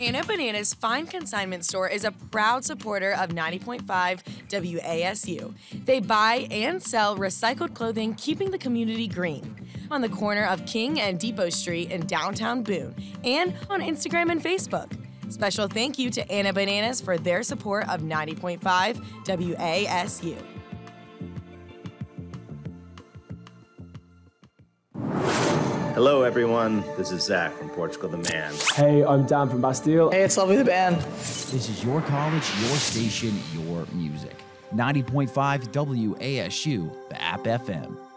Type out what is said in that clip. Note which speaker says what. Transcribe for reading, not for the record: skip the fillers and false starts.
Speaker 1: Anna Bananas Fine Consignment Store is a proud supporter of 90.5 WASU. They buy and sell recycled clothing, keeping the community green. On the corner of King and Depot Street in downtown Boone, and on Instagram and Facebook. Special thank you to Anna Bananas for their support of 90.5 WASU.
Speaker 2: Hello, everyone. This is Zach from Portugal the Man.
Speaker 3: Hey, I'm Dan from Bastille.
Speaker 4: Hey, it's Lovely the Band.
Speaker 5: This is your college, your station, your music. 90.5 WASU, the App FM.